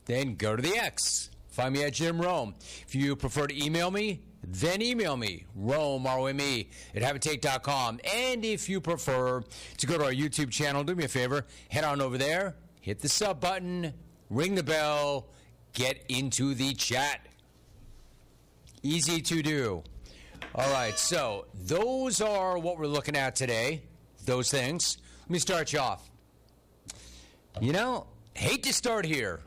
then go to the X. Find me at Jim Rome. If you prefer to email me, then email me, Rome, R-O-M-E, at habitate.com. And if you prefer to go to our YouTube channel, do me a favor, head on over there, hit the sub button, ring the bell, get into the chat. Easy to do. All right, so those are what we're looking at today, those things. Let me start you off. Hate to start here,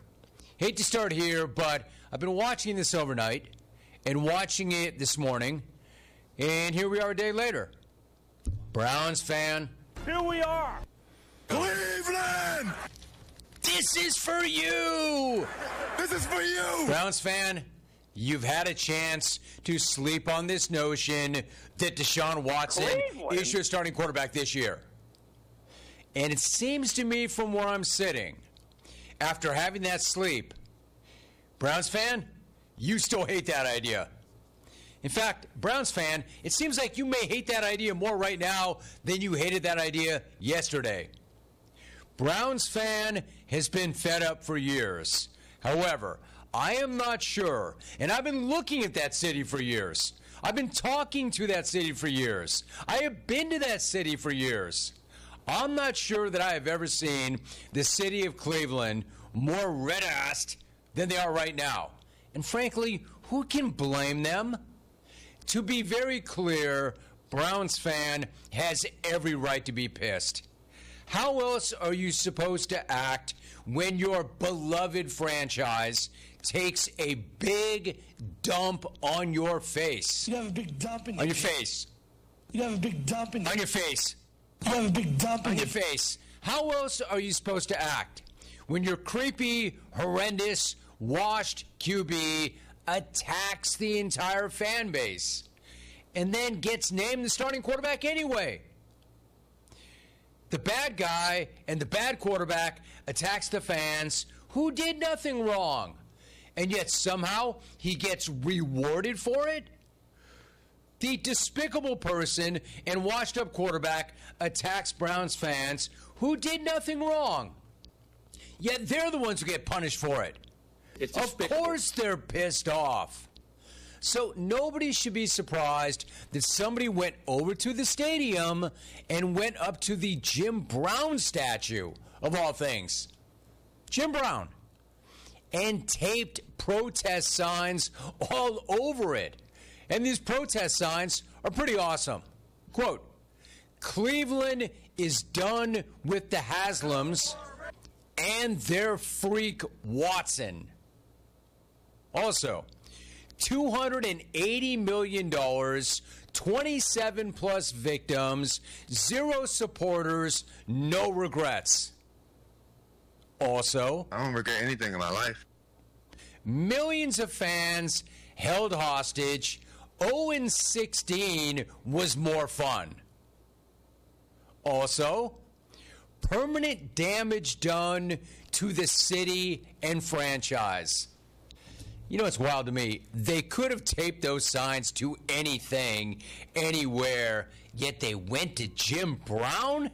but I've been watching this overnight and watching it this morning, and here we are a day later. Browns fan. Here we are. Cleveland! This is for you! This is for you! Browns fan, you've had a chance to sleep on this notion that Deshaun Watson is your starting quarterback this year. And it seems to me from where I'm sitting, after having that sleep, Browns fan, you still hate that idea. In fact, Browns fan, it seems like you may hate that idea more right now than you hated that idea yesterday. Browns fan has been fed up for years. However, I am not sure, and I've been looking at that city for years. I've been talking to that city for years. I have been to that city for years. I'm not sure that I have ever seen the city of Cleveland more red-assed than they are right now. And frankly, who can blame them? To be very clear, Browns fan has every right to be pissed. How else are you supposed to act when your beloved franchise takes a big dump on your face? You have a big dump in on your face. You have a big dump in on your face. You have a big dump on your face. How else are you supposed to act when your creepy, horrendous, washed QB attacks the entire fan base and then gets named the starting quarterback anyway? The bad guy and the bad quarterback attacks the fans who did nothing wrong, and yet somehow he gets rewarded for it? The despicable person and washed-up quarterback attacks Browns fans who did nothing wrong, yet they're the ones who get punished for it. Of course they're pissed off. So nobody should be surprised that somebody went over to the stadium and went up to the Jim Brown statue, of all things. Jim Brown. And taped protest signs all over it. And these protest signs are pretty awesome. Quote, Cleveland is done with the Haslams and their freak Watson. Also, $280 million, 27 plus victims, 0 supporters, no regrets. Also, I don't regret anything in my life. Millions of fans held hostage. 0-16 was more fun. Also, permanent damage done to the city and franchise. You know what's wild to me? They could have taped those signs to anything, anywhere, yet they went to Jim Brown?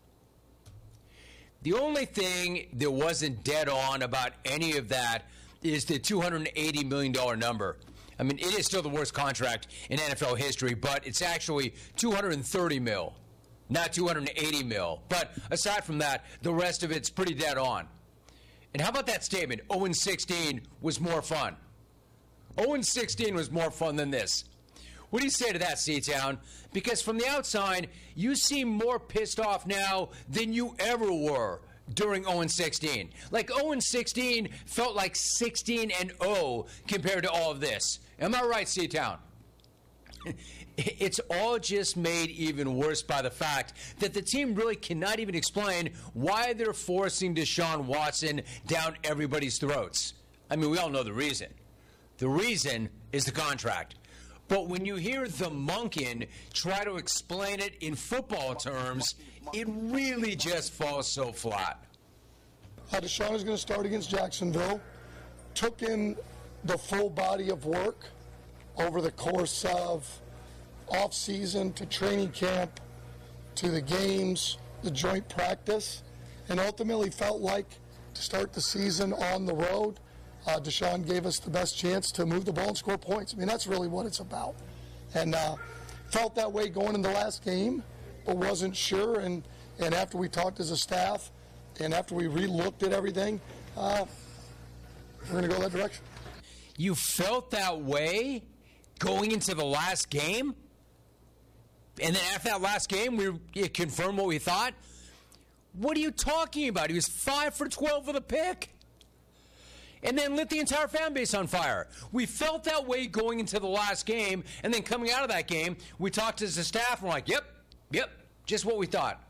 The only thing that wasn't dead on about any of that is the $280 million number. I mean, it is still the worst contract in NFL history, but it's actually $230 million, not $280 million. But aside from that, the rest of it's pretty dead on. And how about that statement, 0-16 was more fun? 0-16 was more fun than this. What do you say to that, C-Town? Because from the outside, you seem more pissed off now than you ever were during 0-16. Like 0-16 felt like 16-0 compared to all of this. Am I right, C-Town? It's all just made even worse by the fact that the team really cannot even explain why they're forcing Deshaun Watson down everybody's throats. I mean, we all know the reason. The reason is the contract. But when you hear the Monken try to explain it in football terms, it really just falls so flat. Deshaun is going to start against Jacksonville. Took in the full body of work over the course of off-season to training camp to the games, the joint practice, and ultimately felt like to start the season on the road Deshaun gave us the best chance to move the ball and score points. I mean, that's really what it's about. And felt that way going in the last game, but wasn't sure. And after we talked as a staff and after we re-looked at everything, we're going to go that direction. You felt that way going into the last game? And then after that last game, it confirmed what we thought? What are you talking about? He was 5 for 12 with a pick. And then lit the entire fan base on fire. We felt that way going into the last game, and then coming out of that game, we talked as a staff, and we're like, yep, just what we thought.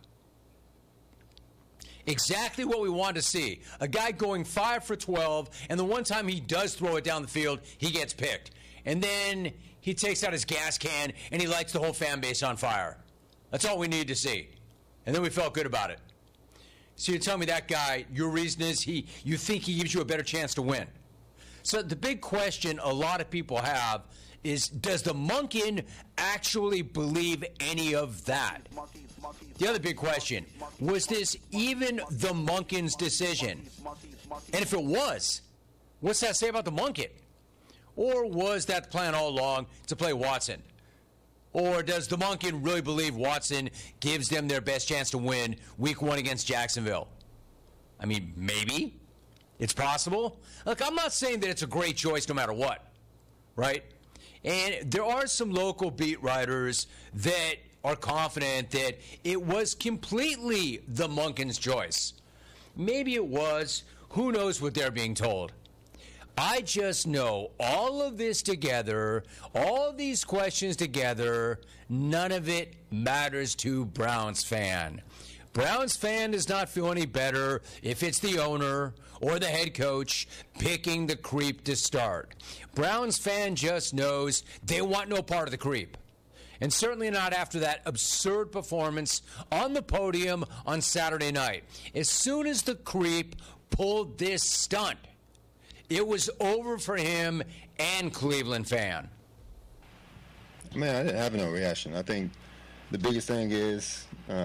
Exactly what we wanted to see. A guy going 5 for 12, and the one time he does throw it down the field, he gets picked. And then he takes out his gas can, and he lights the whole fan base on fire. That's all we needed to see. And then we felt good about it. So you're telling me that guy, your reason is you think he gives you a better chance to win. So the big question a lot of people have is, does the Monken actually believe any of that? The other big question, was this even the Monken's decision? And if it was, what's that say about the Monken? Or was that the plan all along to play Watson? Or does the Monken really believe Watson gives them their best chance to win week 1 against Jacksonville? I mean, maybe. It's possible. Look, I'm not saying that it's a great choice no matter what, right? And there are some local beat writers that are confident that it was completely the Monken's choice. Maybe it was. Who knows what they're being told? I just know all of this together, all these questions together, none of it matters to Browns fan. Browns fan does not feel any better if it's the owner or the head coach picking the creep to start. Browns fan just knows they want no part of the creep. And certainly not after that absurd performance on the podium on Saturday night. As soon as the creep pulled this stunt, it was over for him and Cleveland fan. Man, I didn't have no reaction. I think the biggest thing is,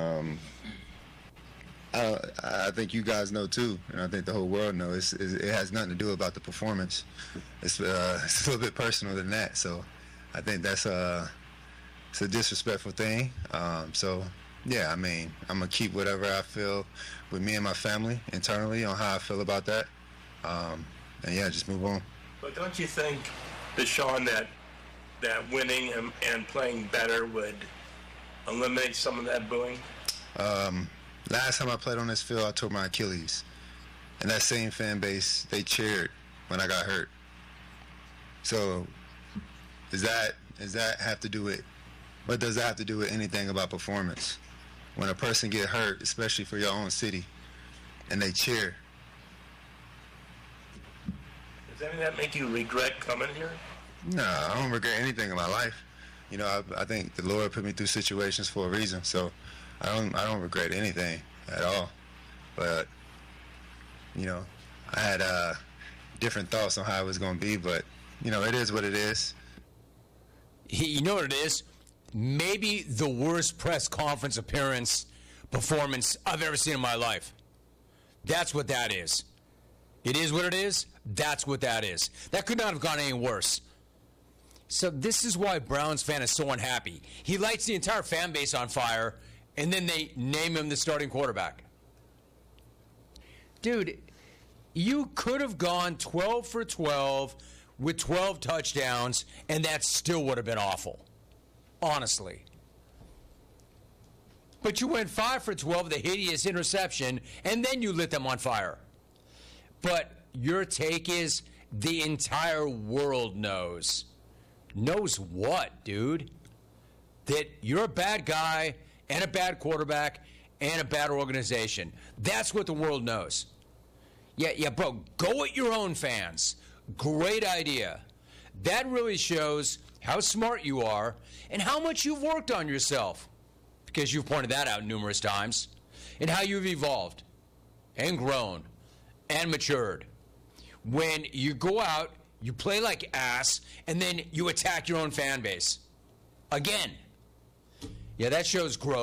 I think you guys know too, and I think the whole world knows, it has nothing to do about the performance. It's a little bit personal than that. So I think that's it's a disrespectful thing. So yeah, I mean, I'm gonna keep whatever I feel with me and my family internally on how I feel about that. And yeah, just move on. But don't you think, Deshaun, that winning and playing better would eliminate some of that booing? Last time I played on this field, I tore my Achilles. And that same fan base, they cheered when I got hurt. So does that have to do with, what does that have to do with anything about performance? When a person get hurt, especially for your own city, and they cheer. Does any of that make you regret coming here? No, I don't regret anything in my life. You know, I think the Lord put me through situations for a reason, so I don't regret anything at all. But you know, I had different thoughts on how it was going to be, but you know, it is what it is. You know what it is? Maybe the worst press conference performance I've ever seen in my life. That's what that is. It is what it is. That's what that is. That could not have gone any worse. So this is why Browns fan is so unhappy. He lights the entire fan base on fire, and then they name him the starting quarterback. Dude, you could have gone 12 for 12 with 12 touchdowns, and that still would have been awful. Honestly. But you went 5 for 12 with a hideous interception, and then you lit them on fire. But your take is the entire world knows. Knows what, dude? That you're a bad guy and a bad quarterback and a bad organization. That's what the world knows. Yeah, bro, go at your own fans. Great idea. That really shows how smart you are and how much you've worked on yourself, because you've pointed that out numerous times, and how you've evolved and grown and matured. When you go out, you play like ass, and then you attack your own fan base. Again. Yeah, that shows growth.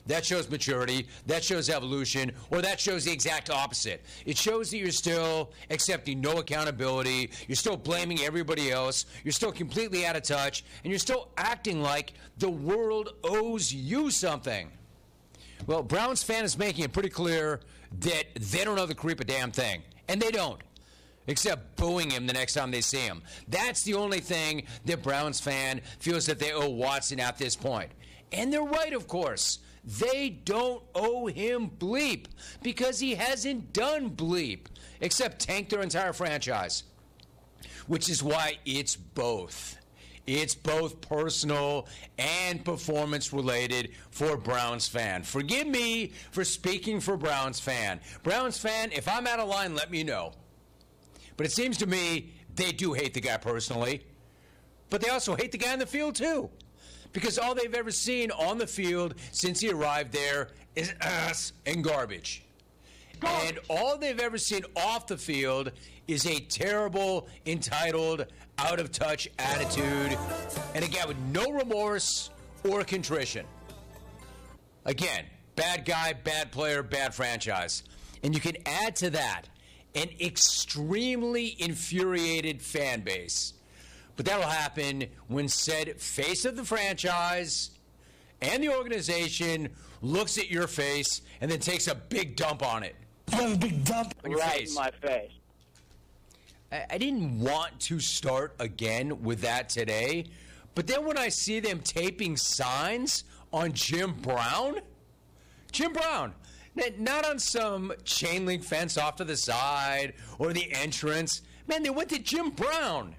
that shows maturity, that shows evolution, or that shows the exact opposite. It shows that you're still accepting no accountability, you're still blaming everybody else, you're still completely out of touch, and you're still acting like the world owes you something. Well, Browns fan is making it pretty clear that they don't owe the creep a damn thing. And they don't. Except booing him the next time they see him. That's the only thing that Browns fan feels that they owe Watson at this point. And they're right, of course. They don't owe him bleep because he hasn't done bleep except tank their entire franchise. Which is why it's both. It's both personal and performance related for Browns fan. Forgive me for speaking for Browns fan. Browns fan, if I'm out of line, let me know. But it seems to me they do hate the guy personally. But they also hate the guy in the field, too. Because all they've ever seen on the field since he arrived there is ass and garbage. And all they've ever seen off the field is a terrible, entitled, out-of-touch attitude. And a guy with no remorse or contrition. Again, bad guy, bad player, bad franchise. And you can add to that an extremely infuriated fan base. But that'll happen when said face of the franchise and the organization looks at your face and then takes a big dump on it. You have a big dump on your right face. in my face. I didn't want to start again with that today, but then when I see them taping signs on Jim Brown, not on some chain link fence off to the side or the entrance. Man, they went to Jim Brown.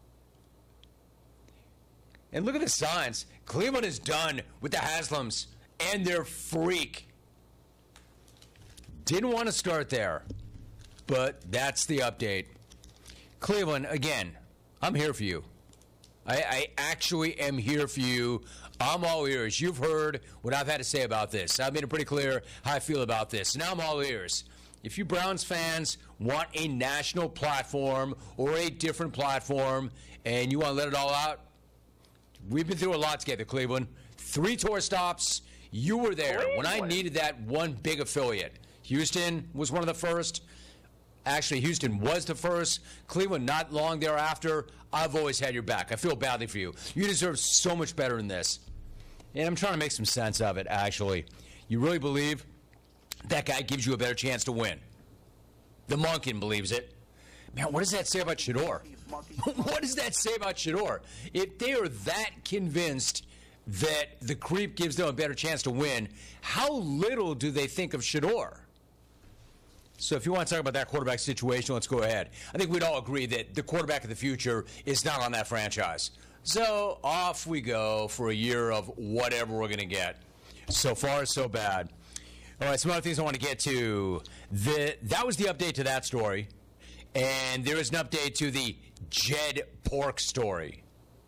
And look at the signs. Cleveland is done with the Haslams and their freak. Didn't want to start there, but that's the update. Cleveland, again, I'm here for you. I actually am here for you. I'm all ears. You've heard what I've had to say about this. I've made it pretty clear how I feel about this. Now I'm all ears. If you Browns fans want a national platform or a different platform and you want to let it all out, we've been through a lot together, Cleveland. 3 tour stops. You were there when I needed that one big affiliate. Houston was one of the first. Actually, Houston was the first. Cleveland not long thereafter. I've always had your back. I feel badly for you. You deserve so much better than this. And I'm trying to make some sense of it, actually. You really believe that guy gives you a better chance to win? The Monken believes it. Man, what does that say about Shedeur? What does that say about Shedeur? If they are that convinced that the creep gives them a better chance to win, how little do they think of Shedeur? So if you want to talk about that quarterback situation, let's go ahead. I think we'd all agree that the quarterback of the future is not on that franchise. So off we go for a year of whatever we're going to get. So far, so bad. All right, some other things I want to get to. That was the update to that story. And there is an update to the Jed Pork story.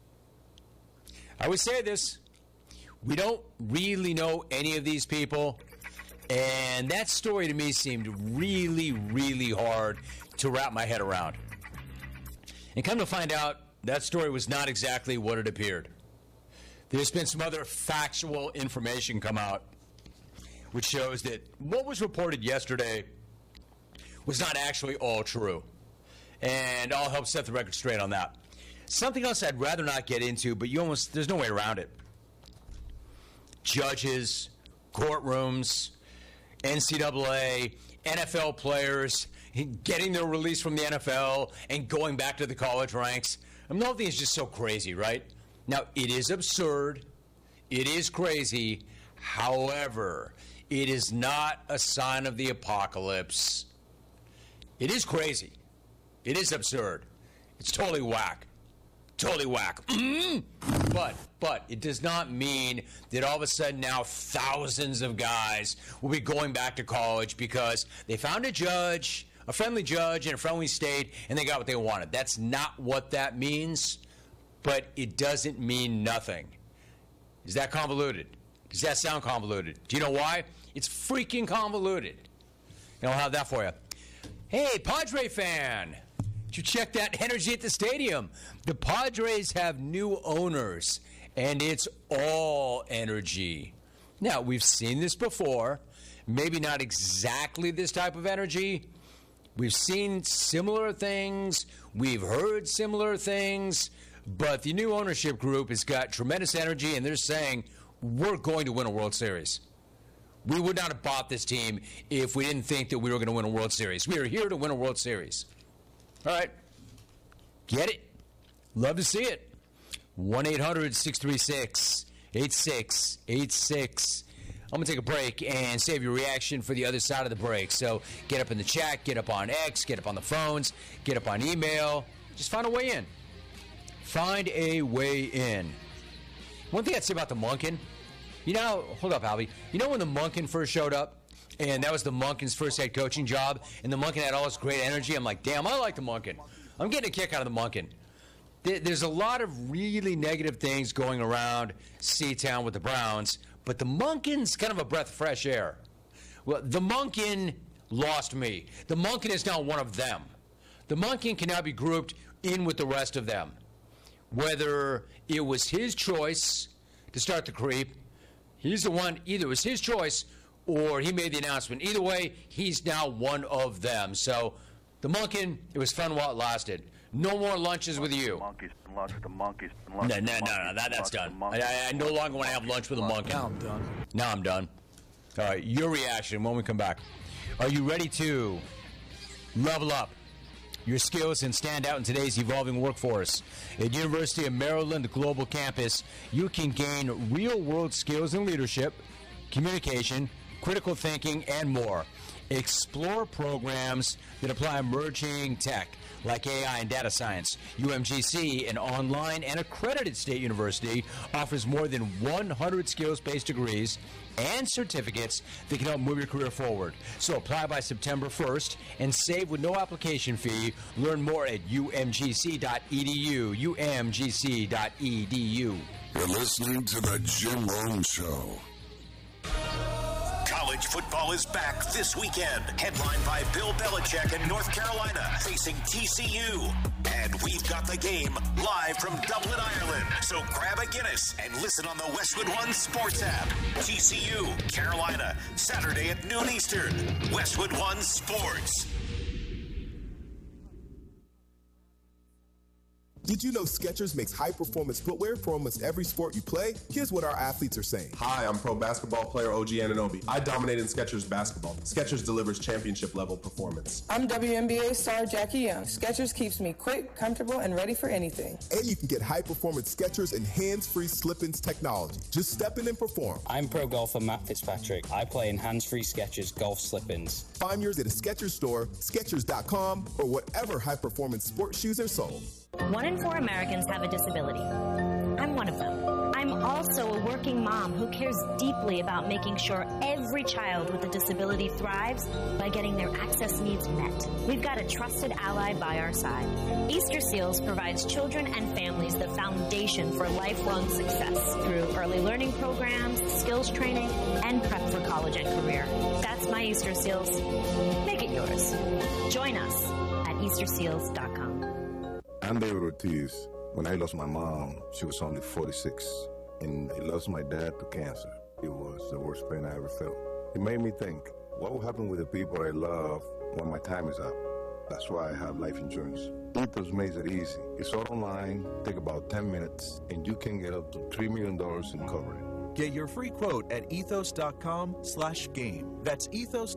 I would say this. We don't really know any of these people. And that story to me seemed really, really hard to wrap my head around. And come to find out, that story was not exactly what it appeared. There's been some other factual information come out, which shows that what was reported yesterday was not actually all true. And I'll help set the record straight on that. Something else I'd rather not get into, but there's no way around it. Judges, courtrooms, NCAA, NFL players getting their release from the NFL and going back to the college ranks. I mean, the whole thing is just so crazy, right? Now, it is absurd. It is crazy. However, it is not a sign of the apocalypse. It is crazy. It is absurd. It's totally whack. Totally whack. But it does not mean that all of a sudden now thousands of guys will be going back to college because they found a judge, a friendly judge in a friendly state, and they got what they wanted. That's not what that means, but it doesn't mean nothing. Is that convoluted? Does that sound convoluted? Do you know why? It's freaking convoluted. And I'll have that for you. Hey, Padre fan. Did you check that energy at the stadium? The Padres have new owners, and it's all energy. Now, we've seen this before. Maybe not exactly this type of energy. We've seen similar things. We've heard similar things. But the new ownership group has got tremendous energy, and they're saying, we're going to win a World Series. We would not have bought this team if we didn't think that we were going to win a World Series. We are here to win a World Series. All right. Get it? Love to see it. 1-800-636-8686. I'm going to take a break and save your reaction for the other side of the break. So get up in the chat, get up on X, get up on the phones, get up on email. Just find a way in. Find a way in. One thing I'd say about the Monken, hold up, Albie. You know when the Monken first showed up, and that was the Monken's first head coaching job, and the Monken had all this great energy? I'm like, damn, I like the Monken. I'm getting a kick out of the Monken. There's a lot of really negative things going around C-Town with the Browns, but the Monken's kind of a breath of fresh air. Well, the Monken lost me. The Monken is now one of them. The Monken can now be grouped in with the rest of them. Whether it was his choice to start the creep, he's the one, either it was his choice or he made the announcement. Either way, he's now one of them. So, the Monken, it was fun while it lasted. No more lunches with you. No, that's done. I no longer want to have lunch with a monkey. Now I'm done. All right, your reaction when we come back. Are you ready to level up your skills and stand out in today's evolving workforce? At University of Maryland Global Campus, you can gain real-world skills in leadership, communication, critical thinking, and more. Explore programs that apply emerging tech like AI and data science. UMGC, an online and accredited state university, offers more than 100 skills-based degrees and certificates that can help move your career forward. So apply by September 1st and save with no application fee. Learn more at umgc.edu. umgc.edu. You're listening to The Jim Rome Show. College football is back this weekend. Headlined by Bill Belichick in North Carolina, facing TCU. And we've got the game live from Dublin, Ireland. So grab a Guinness and listen on the Westwood One Sports app. TCU, Carolina, Saturday at noon Eastern. Westwood One Sports. Did you know Skechers makes high-performance footwear for almost every sport you play? Here's what our athletes are saying. Hi, I'm pro basketball player OG Anunoby. I dominate in Skechers basketball. Skechers delivers championship-level performance. I'm WNBA star Jackie Young. Skechers keeps me quick, comfortable, and ready for anything. And you can get high-performance Skechers and hands-free slip-ins technology. Just step in and perform. I'm pro golfer Matt Fitzpatrick. I play in hands-free Skechers golf slip-ins. Find yours at a Skechers store, Skechers.com, or whatever high-performance sports shoes are sold. 1 in 4 Americans have a disability. I'm one of them. I'm also a working mom who cares deeply about making sure every child with a disability thrives by getting their access needs met. We've got a trusted ally by our side. Easter Seals provides children and families the foundation for lifelong success through early learning programs, skills training, and prep for college and career. That's my Easter Seals. Make it yours. Join us at EasterSeals.com. I'm David Ortiz. When I lost my mom, she was only 46, and I lost my dad to cancer. It was the worst pain I ever felt. It made me think, what will happen with the people I love when my time is up? That's why I have life insurance. Ethos makes it easy. It's all online, take about 10 minutes, and you can get up to $3 million in coverage. Get your free quote at ethos.com/game. That's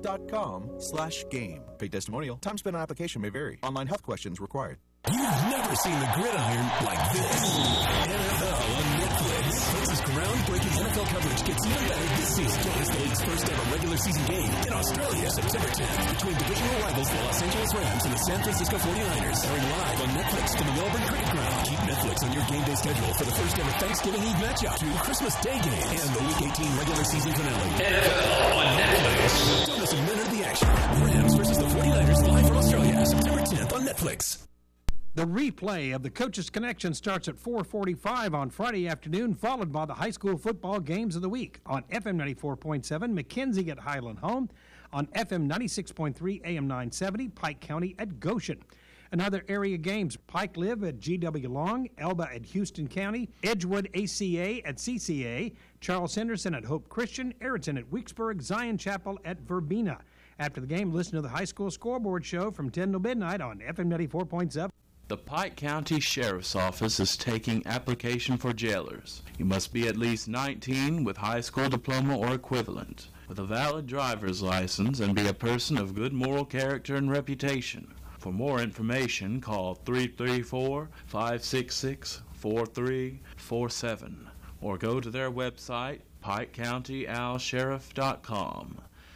ethos.com/game. Paid testimonial. Time spent on application may vary. Online health questions required. You've never seen the gridiron like this. NFL on Netflix. This groundbreaking NFL coverage gets even better this season. Join us the league's first ever regular season game in Australia, September 10th, between divisional rivals the Los Angeles Rams and the San Francisco 49ers. Airing live on Netflix from the Melbourne Cricket Ground. Keep Netflix on your game day schedule for the first ever Thanksgiving Eve matchup, to Christmas Day game, and the Week 18 regular season finale. NFL on Netflix. Don't miss a minute of the action. Rams versus the 49ers live from Australia, September 10th on Netflix. The replay of the Coaches Connection starts at 4:45 on Friday afternoon, followed by the high school football games of the week on FM 94.7, McKenzie at Highland Home, on FM 96.3, AM 970, Pike County at Goshen. And other area games, Pike Live at GW Long, Elba at Houston County, Edgewood ACA at CCA, Charles Henderson at Hope Christian, Erickson at Weeksburg, Zion Chapel at Verbena. After the game, listen to the high school scoreboard show from 10 to midnight on FM 94.7. The Pike County Sheriff's Office is taking application for jailers. You must be at least 19 with high school diploma or equivalent, with a valid driver's license, and be a person of good moral character and reputation. For more information, call 334-566-4347 or go to their website, PikeCountyAlSheriff.com.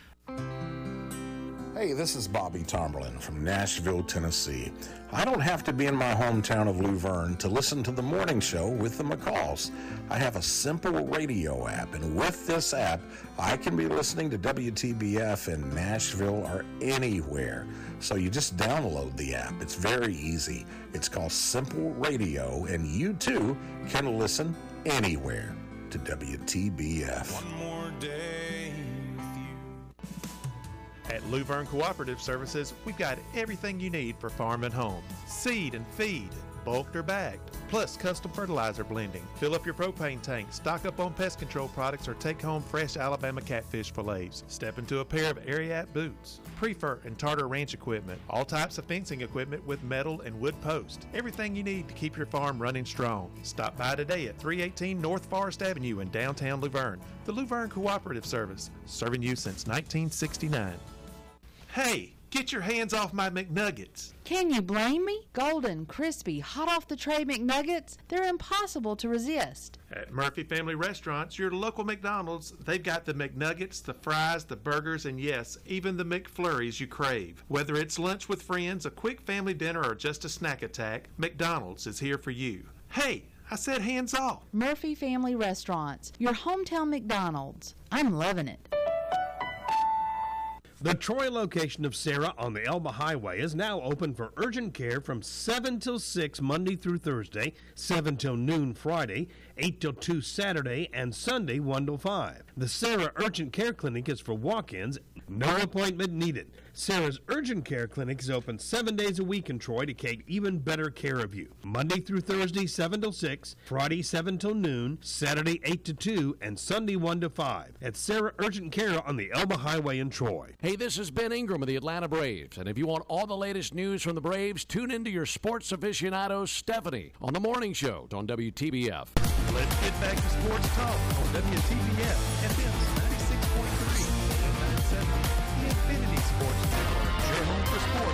Hey, this is Bobby Tomberlin from Nashville, Tennessee. I don't have to be in my hometown of Luverne to listen to the morning show with the McCalls. I have a simple radio app, and with this app, I can be listening to WTBF in Nashville or anywhere. So you just download the app. It's very easy. It's called Simple Radio, and you too can listen anywhere to WTBF. One more day. At Luverne Cooperative Services, we've got everything you need for farm and home. Seed and feed, bulked or bagged, plus custom fertilizer blending. Fill up your propane tank, stock up on pest control products, or take home fresh Alabama catfish fillets. Step into a pair of Ariat boots, Prefer and Tartar Ranch equipment, all types of fencing equipment with metal and wood posts. Everything you need to keep your farm running strong. Stop by today at 318 North Forest Avenue in downtown Luverne. The Luverne Cooperative Service, serving you since 1969. Hey, get your hands off my McNuggets. Can you blame me? Golden, crispy, hot off the tray McNuggets, they're impossible to resist. At Murphy Family Restaurants, your local McDonald's, they've got the McNuggets, the fries, the burgers, and yes, even the McFlurries you crave. Whether it's lunch with friends, a quick family dinner, or just a snack attack, McDonald's is here for you. Hey, I said hands off. Murphy Family Restaurants, your hometown McDonald's. I'm loving it. The Troy location of Sarah on the Elba Highway is now open for urgent care from 7 till 6 Monday through Thursday, 7 till noon Friday, 8 till 2 Saturday, and Sunday 1 till 5. The Sarah Urgent Care Clinic is for walk-ins, no appointment needed. Sarah's Urgent Care Clinic is open 7 days a week in Troy to take even better care of you. Monday through Thursday 7 till 6, Friday 7 till noon, Saturday 8 to 2, and Sunday 1 to 5 at Sarah Urgent Care on the Elba Highway in Troy. Hey, this is Ben Ingram of the Atlanta Braves, and if you want all the latest news from the Braves, tune into your sports aficionado Stephanie on the morning show on WTBF. Let's get back to sports talk on WTBF FM